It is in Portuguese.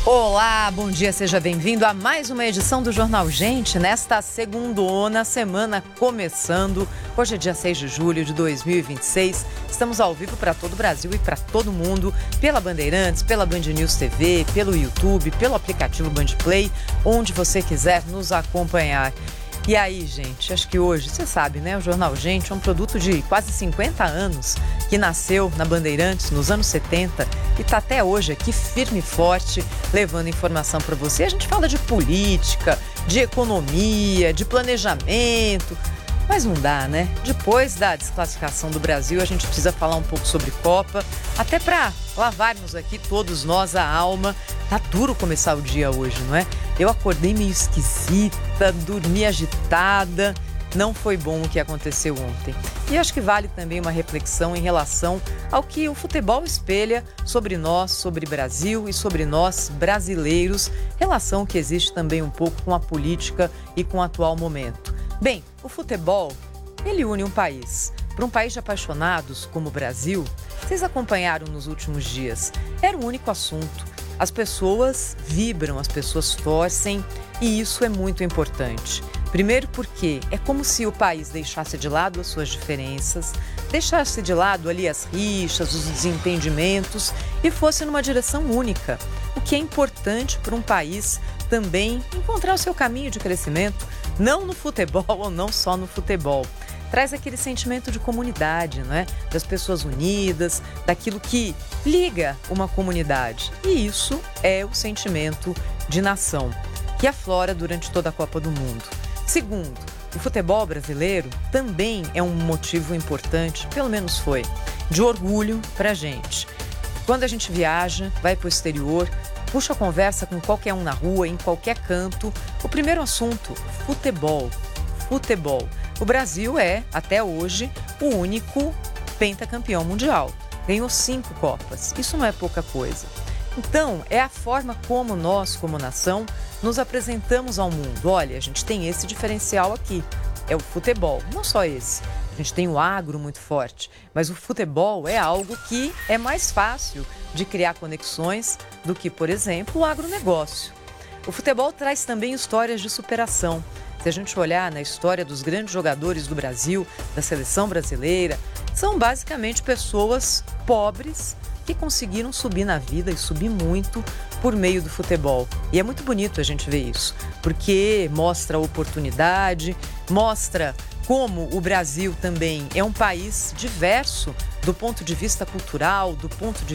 Olá, bom dia, seja bem-vindo a mais uma edição do Jornal Gente, nesta segundona, semana começando. Hoje é dia 6 de julho de 2026, estamos ao vivo para todo o Brasil e para todo mundo, pela Bandeirantes, pela Band News TV, pelo YouTube, pelo aplicativo Band Play, onde você quiser nos acompanhar. E aí, gente, acho que hoje, você sabe, né? O Jornal Gente é um produto de quase 50 anos, que nasceu na Bandeirantes nos anos 70 e está até hoje aqui firme e forte, levando informação para você. A gente fala de política, de economia, de planejamento, mas não dá, né? Depois da desclassificação do Brasil, a gente precisa falar um pouco sobre Copa, até para lavarmos aqui todos nós a alma. Tá duro começar o dia hoje, não é? Eu acordei meio esquisita, dormi agitada, não foi bom o que aconteceu ontem. E acho que vale também uma reflexão em relação ao que o futebol espelha sobre nós, sobre Brasil e sobre nós brasileiros, relação que existe também um pouco com a política e com o atual momento. Bem, o futebol, ele une um país. Para um país de apaixonados como o Brasil, vocês acompanharam nos últimos dias, era o único assunto. As pessoas vibram, as pessoas torcem e isso é muito importante. Primeiro porque é como se o país deixasse de lado as suas diferenças, deixasse de lado ali as rixas, os desentendimentos e fosse numa direção única. O que é importante para um país também encontrar o seu caminho de crescimento, não no futebol ou não só no futebol. Traz aquele sentimento de comunidade, não é? Das pessoas unidas, daquilo que liga uma comunidade. E isso é o sentimento de nação, que aflora durante toda a Copa do Mundo. Segundo, o futebol brasileiro também é um motivo importante, pelo menos foi, de orgulho para a gente. Quando a gente viaja, vai para o exterior, puxa a conversa com qualquer um na rua, em qualquer canto, o primeiro assunto, futebol. Futebol. O Brasil é, até hoje, o único pentacampeão mundial. Ganhou 5 Copas. Isso não é pouca coisa. Então, é a forma como nós, como nação, nos apresentamos ao mundo. Olha, a gente tem esse diferencial aqui. É o futebol. Não só esse. A gente tem o agro muito forte. Mas o futebol é algo que é mais fácil de criar conexões do que, por exemplo, o agronegócio. O futebol traz também histórias de superação. Se a gente olhar na história dos grandes jogadores do Brasil, da seleção brasileira, são basicamente pessoas pobres que conseguiram subir na vida e subir muito por meio do futebol. E é muito bonito a gente ver isso, porque mostra a oportunidade, mostra como o Brasil também é um país diverso do ponto de vista cultural, do ponto de